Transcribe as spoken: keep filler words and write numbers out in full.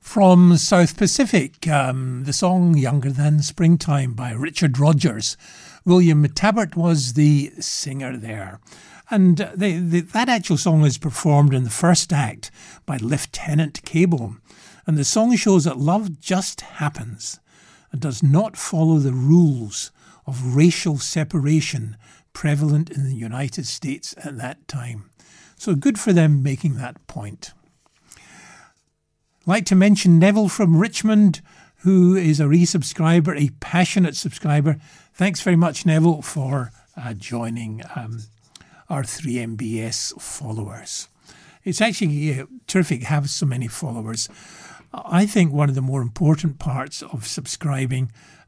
From South Pacific, um, the song Younger Than Springtime by Richard Rodgers. William Tabbert was the singer there. And they, they, that actual song is performed in the first act by Lieutenant Cable. And the song shows that love just happens and does not follow the rules of racial separation prevalent in the United States at that time. So good for them making that point. I'd like to mention Neville from Richmond, who is a resubscriber, a passionate subscriber. Thanks very much, Neville, for uh, joining um, our three M B S followers. It's actually uh, terrific to have so many followers. I think one of the more important parts of subscribing